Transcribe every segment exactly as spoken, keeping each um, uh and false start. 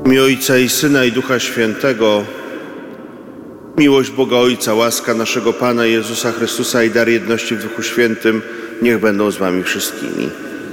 imię Ojca i Syna i Ducha Świętego, miłość Boga Ojca, łaska naszego Pana Jezusa Chrystusa i dar jedności w Duchu Świętym niech będą z wami wszystkimi.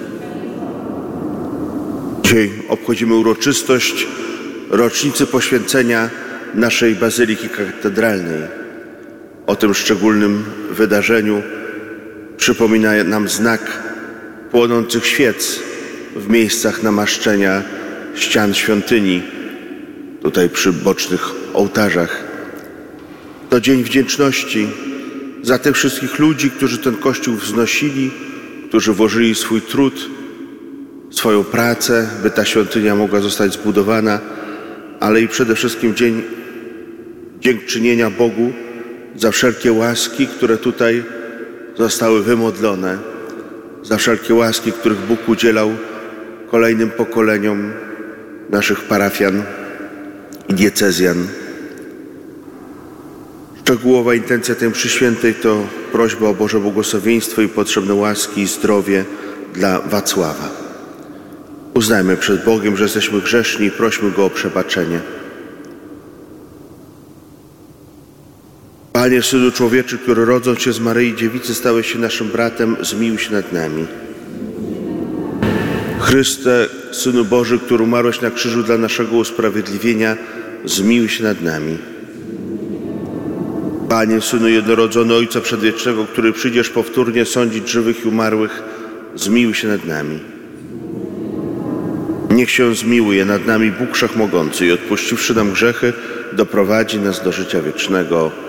Dzisiaj obchodzimy uroczystość rocznicy poświęcenia naszej Bazyliki Katedralnej. O tym szczególnym wydarzeniu przypomina nam znak płonących świec w miejscach namaszczenia ścian świątyni, tutaj przy bocznych ołtarzach. To dzień wdzięczności za tych wszystkich ludzi, którzy ten Kościół wznosili, którzy włożyli swój trud, swoją pracę, by ta świątynia mogła zostać zbudowana, ale i przede wszystkim dzień dziękczynienia Bogu za wszelkie łaski, które tutaj zostały wymodlone, za wszelkie łaski, których Bóg udzielał kolejnym pokoleniom naszych parafian i diecezjan. Szczegółowa intencja tej mszy świętej to prośba o Boże błogosławieństwo i potrzebne łaski i zdrowie dla Wacława. Uznajmy przed Bogiem, że jesteśmy grzeszni i prośmy Go o przebaczenie. Panie, Synu Człowieczy, który rodząc się z Maryi Dziewicy stałeś się naszym bratem, zmiłuj się nad nami. Chryste, Synu Boży, który umarłeś na krzyżu dla naszego usprawiedliwienia, zmiłuj się nad nami. Panie, Synu jednorodzony Ojca Przedwiecznego, który przyjdziesz powtórnie sądzić żywych i umarłych, zmiłuj się nad nami. Niech się zmiłuje nad nami Bóg Wszechmogący i odpuściwszy nam grzechy, doprowadzi nas do życia wiecznego.